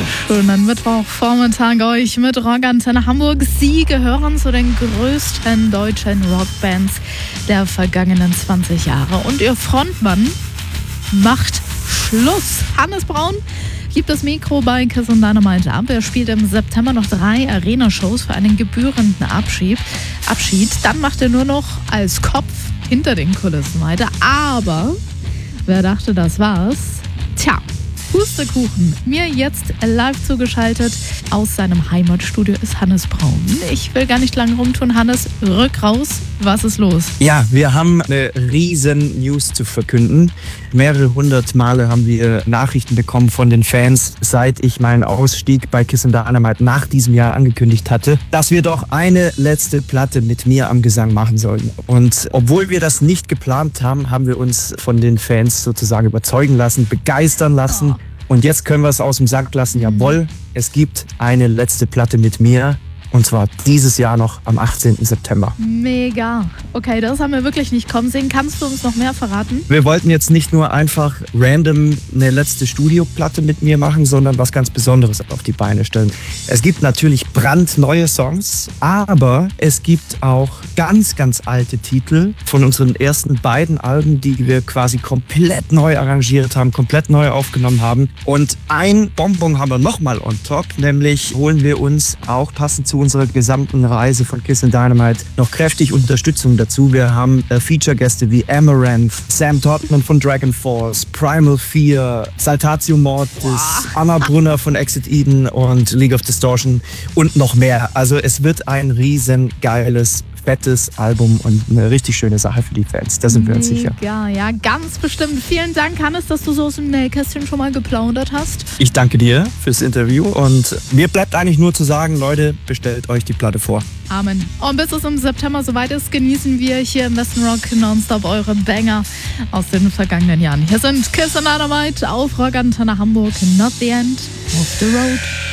Schönen Mittwochvormittag euch mit Rockantenne Hamburg. Sie gehören zu den größten deutschen Rockbands der vergangenen 20 Jahre. Und ihr Frontmann macht Schluss. Hannes Braun gibt das Mikro bei Kiss & Dynamite ab. Er spielt im September noch 3 Arena-Shows für einen gebührenden Abschied. Dann macht er nur noch als Kopf hinter den Kulissen weiter. Aber wer dachte, das war's? Tja, Pustekuchen. Mir jetzt live zugeschaltet aus seinem Heimatstudio ist Hannes Braun. Ich will gar nicht lange rumtun. Hannes, rück raus. Was ist los? Ja, wir haben eine riesen News zu verkünden. Mehrere hundert Male haben wir Nachrichten bekommen von den Fans, seit ich meinen Ausstieg bei Kiss & Dynamite nach diesem Jahr angekündigt hatte, dass wir doch eine letzte Platte mit mir am Gesang machen sollen. Und obwohl wir das nicht geplant haben, haben wir uns von den Fans sozusagen überzeugen lassen, begeistern lassen. Und jetzt können wir es aus dem Sack lassen. Jawohl, es gibt eine letzte Platte mit mir. Und zwar dieses Jahr noch am 18. September. Mega. Okay, das haben wir wirklich nicht kommen sehen. Kannst du uns noch mehr verraten? Wir wollten jetzt nicht nur einfach random eine letzte Studioplatte mit mir machen, sondern was ganz Besonderes auf die Beine stellen. Es gibt natürlich brandneue Songs, aber es gibt auch ganz, ganz alte Titel von unseren ersten beiden Alben, die wir quasi komplett neu arrangiert haben, komplett neu aufgenommen haben. Und ein Bonbon haben wir nochmal on top, nämlich holen wir uns auch passend zu unserer gesamten Reise von Kiss & Dynamite noch kräftig Unterstützung dazu. Wir haben Feature-Gäste wie Amaranth, Sam Todman von Dragon Force, Primal Fear, Saltatio Mortis, Anna Brunner von Exit Eden und League of Distortion und noch mehr. Also es wird ein riesen geiles, fettes Album und eine richtig schöne Sache für die Fans. Da sind wir uns sicher. Ja, ganz bestimmt. Vielen Dank, Hannes, dass du so aus dem Nähkästchen schon mal geplaudert hast. Ich danke dir fürs Interview und mir bleibt eigentlich nur zu sagen, Leute, bestellt euch die Platte vor. Amen. Und bis es im September soweit ist, genießen wir hier im Western Rock nonstop eure Banger aus den vergangenen Jahren. Hier sind Kiss & Dynamite auf Rockantenne Hamburg. Not the end of the road.